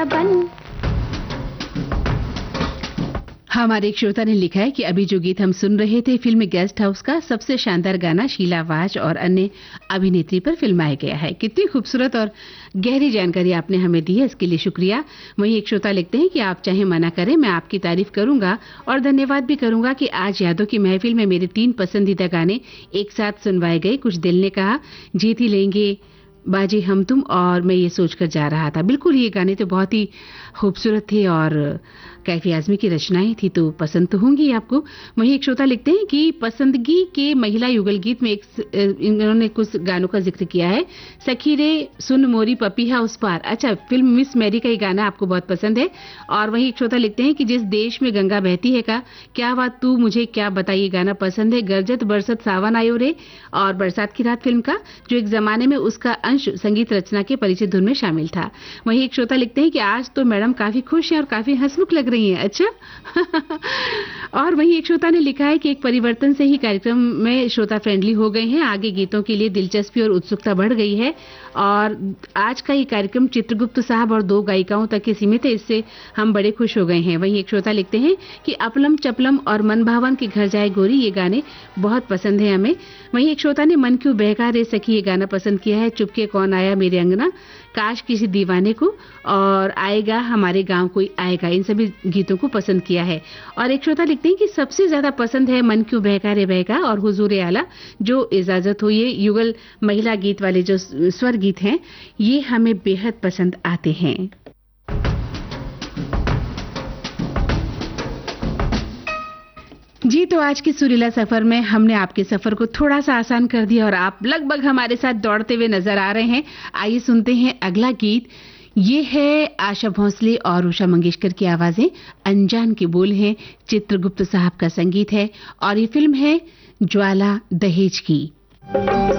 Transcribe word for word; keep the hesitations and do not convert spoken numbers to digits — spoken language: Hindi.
राजा बन। हमारे एक श्रोता ने लिखा है कि अभी जो गीत हम सुन रहे थे फिल्म गेस्ट हाउस का सबसे शानदार गाना शीला वाज और अन्य अभिनेत्री पर फिल्माया गया है। कितनी खूबसूरत और गहरी जानकारी आपने हमें दी है, इसके लिए शुक्रिया। वहीं एक श्रोता लिखते हैं कि आप चाहे मना करें, मैं आपकी तारीफ करूंगा और धन्यवाद भी करूंगा कि आज यादों की महफिल में मेरे तीन पसंदीदा गाने एक साथ सुनवाए गए। कुछ दिल ने कहा, जीत ही लेंगे, बाजी हम तुम और मैं ये सोचकर जा रहा था। बिल्कुल, ये गाने तो बहुत ही खूबसूरत थे और कैफी आजमी की रचनाएं थी, तो पसंद तो होंगी आपको। वहीं एक श्रोता लिखते हैं कि पसंदगी के महिला युगल गीत में एक इन्होंने कुछ गानों का जिक्र किया है। सखी रे सुन मोरी पपीहा उस पार। अच्छा, फिल्म मिस मैरी का ये गाना आपको बहुत पसंद है। और वहीं एक श्रोता लिखते हैं कि जिस देश में गंगा बहती है का क्या बात तू मुझे क्या बताइए गाना पसंद है। गरजत बरसत सावन आयो रे और बरसात की रात फिल्म का, जो एक जमाने में उसका अंश संगीत रचना के परिचित धुन में शामिल था। वहीं एक श्रोता लिखते हैं कि आज तो मैडम काफी खुश हैं और काफी हंसमुख लग रही हैं। अच्छा और वहीं एक श्रोता ने लिखा है कि एक परिवर्तन से ही कार्यक्रम में श्रोता फ्रेंडली हो गए हैं, आगे गीतों के लिए दिलचस्पी और उत्सुकता बढ़ गई है और आज का ये कार्यक्रम चित्रगुप्त साहब और दो गायिकाओं तक ही सीमित है, इससे हम बड़े खुश हो गए हैं। वहीं एक श्रोता लिखते हैं कि अपलम चपलम और मन भावन के घर जाए गोरी, ये गाने बहुत पसंद है हमें। वहीं एक श्रोता ने मन क्यों बहका रे सखी ये गाना पसंद किया है। चुपके कौन आया मेरे अंगना, काश किसी दीवाने को और आएगा हमारे गांव कोई आएगा, इन सभी गीतों को पसंद किया है। और एक श्रोता लिखते हैं कि सबसे ज्यादा पसंद है मन क्यों बहका रे बहका और हुजूर आला, जो इजाजत हो, ये युगल महिला गीत वाले जो स्वर गीत हैं ये हमें बेहद पसंद आते हैं। जी, तो आज के सुरीला सफर में हमने आपके सफर को थोड़ा सा आसान कर दिया और आप लगभग हमारे साथ दौड़ते हुए नजर आ रहे हैं। आइए सुनते हैं अगला गीत। ये है आशा भोसले और उषा मंगेशकर की आवाजें, अनजान के बोल हैं, चित्रगुप्त साहब का संगीत है और ये फिल्म है ज्वाला दहेज की।